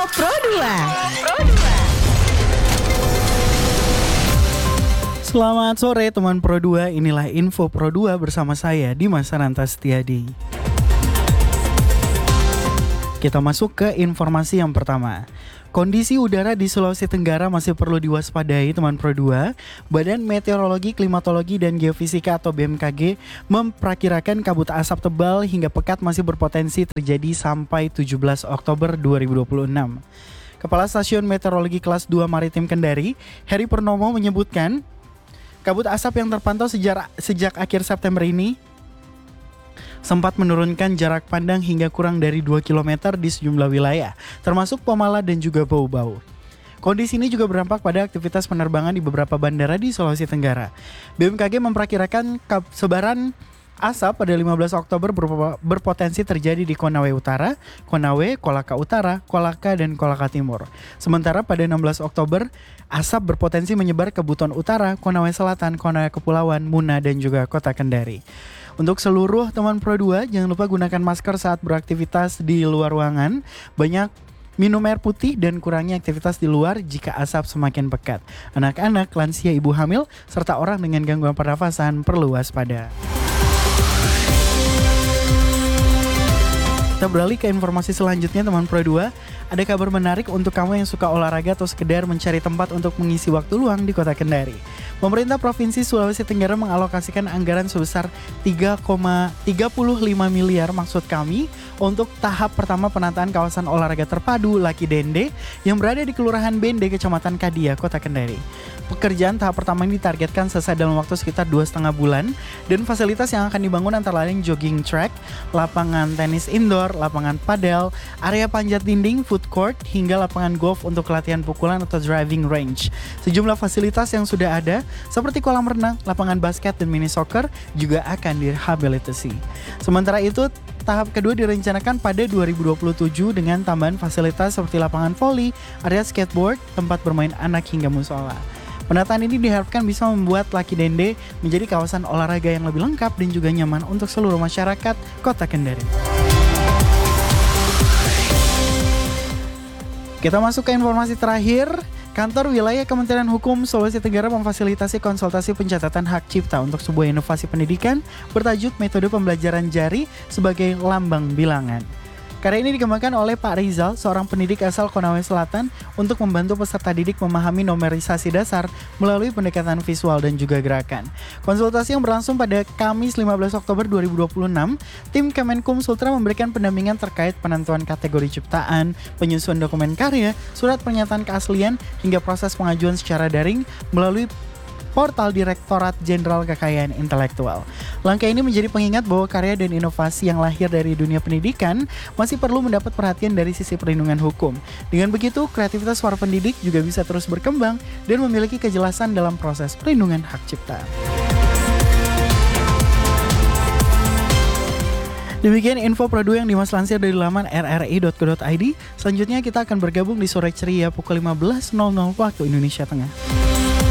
Pro 2. Selamat sore teman Pro 2, inilah Info Pro 2 bersama saya Dimas Ananta Setiadi. Kita masuk ke informasi yang pertama. Kondisi udara di Sulawesi Tenggara masih perlu diwaspadai teman Pro 2. Badan Meteorologi, Klimatologi, dan Geofisika atau BMKG memperkirakan kabut asap tebal hingga pekat masih berpotensi terjadi sampai 17 Oktober 2026. Kepala Stasiun Meteorologi Kelas 2 Maritim Kendari, Heri Purnomo menyebutkan, kabut asap yang terpantau sejak akhir September ini sempat menurunkan jarak pandang hingga kurang dari 2 km di sejumlah wilayah, termasuk Pomala dan juga Bau-Bau. Kondisi ini juga berdampak pada aktivitas penerbangan di beberapa bandara di Sulawesi Tenggara. BMKG memperkirakan sebaran asap pada 15 Oktober berpotensi terjadi di Konawe Utara, Konawe, Kolaka Utara, Kolaka, dan Kolaka Timur. Sementara pada 16 Oktober, asap berpotensi menyebar ke Buton Utara, Konawe Selatan, Konawe Kepulauan, Muna, dan juga Kota Kendari. Untuk seluruh teman Pro 2, jangan lupa gunakan masker saat beraktivitas di luar ruangan. Banyak minum air putih dan kurangi aktivitas di luar jika asap semakin pekat. Anak-anak, lansia, ibu hamil, serta orang dengan gangguan pernafasan perlu waspada. Kita beralih ke informasi selanjutnya teman Pro 2. Ada kabar menarik untuk kamu yang suka olahraga atau sekedar mencari tempat untuk mengisi waktu luang di Kota Kendari. Pemerintah Provinsi Sulawesi Tenggara mengalokasikan anggaran sebesar 3,35 miliar maksud kami untuk tahap pertama penataan kawasan olahraga terpadu Laki Dende yang berada di Kelurahan Bende, Kecamatan Kadia, Kota Kendari. Pekerjaan tahap pertama ini ditargetkan selesai dalam waktu sekitar 2,5 bulan dan fasilitas yang akan dibangun antara lain jogging track, lapangan tenis indoor, lapangan padel, area panjat dinding, food court, hingga lapangan golf untuk latihan pukulan atau driving range. Sejumlah fasilitas yang sudah ada seperti kolam renang, lapangan basket, dan mini soccer juga akan direhabilitasi. Sementara itu, tahap kedua direncanakan pada 2027 dengan tambahan fasilitas seperti lapangan voli, area skateboard, tempat bermain anak, hingga musola. Penataan ini diharapkan bisa membuat Laki Dende menjadi kawasan olahraga yang lebih lengkap dan juga nyaman untuk seluruh masyarakat Kota Kendari. Kita masuk ke informasi terakhir. Kantor Wilayah Kementerian Hukum Sulawesi Tenggara memfasilitasi konsultasi pencatatan hak cipta untuk sebuah inovasi pendidikan bertajuk metode pembelajaran jari sebagai lambang bilangan. Karya ini dikembangkan oleh Pak Rizal, seorang pendidik asal Konawe Selatan, untuk membantu peserta didik memahami numerisasi dasar melalui pendekatan visual dan juga gerakan. Konsultasi yang berlangsung pada Kamis 15 Oktober 2026, tim Kemenkum Sultra memberikan pendampingan terkait penentuan kategori ciptaan, penyusunan dokumen karya, surat pernyataan keaslian, hingga proses pengajuan secara daring melalui portal Direktorat Jenderal Kekayaan Intelektual. Langkah ini menjadi pengingat bahwa karya dan inovasi yang lahir dari dunia pendidikan masih perlu mendapat perhatian dari sisi perlindungan hukum. Dengan begitu, kreativitas para pendidik juga bisa terus berkembang dan memiliki kejelasan dalam proses perlindungan hak cipta. Demikian info Pro 2 yang Dimas lansir dari laman rri.co.id. Selanjutnya kita akan bergabung di Sore Ceria pukul 15.00 waktu Indonesia Tengah.